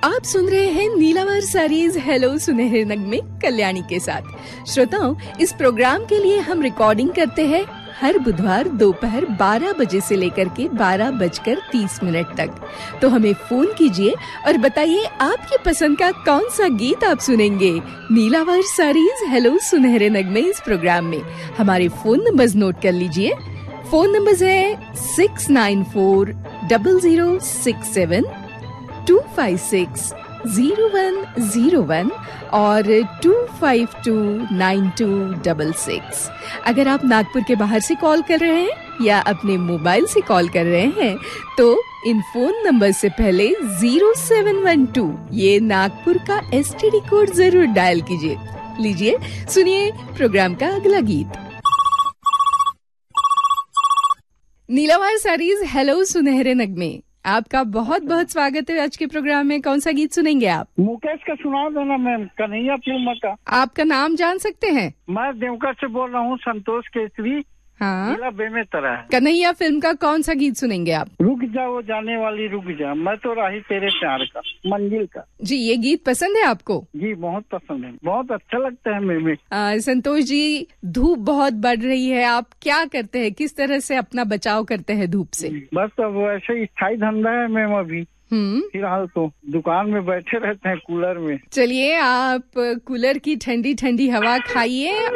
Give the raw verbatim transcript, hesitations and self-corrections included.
आप सुन रहे हैं नीलावर सारीज हेलो सुनहरे नगमे कल्याणी के साथ। श्रोताओं, इस प्रोग्राम के लिए हम रिकॉर्डिंग करते हैं हर बुधवार दोपहर बारह बजे से लेकर के बारह बजकर तीस मिनट तक। तो हमें फोन कीजिए और बताइए आपकी पसंद का कौन सा गीत आप सुनेंगे नीलावर सारीज हेलो सुनहरे नगमे इस प्रोग्राम में। हमारे फोन नंबर्स नोट कर लीजिए। फोन नंबर्स है six nine four double zero six seven to five six zero one zero one और to five to nine to double six. अगर आप नागपुर के बाहर से कॉल कर रहे हैं या अपने मोबाइल से कॉल कर रहे हैं तो इन फोन नंबर से पहले जीरो सेवन वन टू ये नागपुर का एसटीडी कोड जरूर डायल कीजिए। लीजिए सुनिए प्रोग्राम का अगला गीत। नीलावार सारीज हेलो सुनहरे नगमे, आपका बहुत बहुत स्वागत है। आज के प्रोग्राम में कौन सा गीत सुनेंगे आप? मुकेश का सुना देना मैम, कन्हैया फिल्म का। आपका नाम जान सकते हैं? मैं देवकर से बोल रहा हूँ, संतोष केसरी। हाँ, बेमेतरा है। कन्हैया फिल्म का कौन सा गीत सुनेंगे आप? रुक जा वो जाने वाली रुक जा, मैं तो राही तेरे प्यार का, मंजिल का। जी, ये गीत पसंद है आपको? जी बहुत पसंद है, बहुत अच्छा लगता है मेरे। आ, संतोष जी, धूप बहुत बढ़ रही है, आप क्या करते हैं, किस तरह से अपना बचाव करते हैं धूप से? बस अब वैसे स्थायी धंधा है मैम, अभी हम्म फिलहाल तो दुकान में बैठे रहते हैं कूलर में। चलिए, आप कूलर की ठंडी ठंडी हवा खाइए